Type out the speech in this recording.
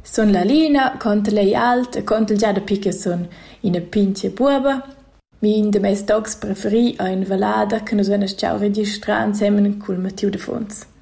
Son la Lina, conta lei alta, conta già da picca son ina pinche buba. Min de mes dogs preferi a in valada che nos venas ciao registrant semmen cul Mathieu de Fons.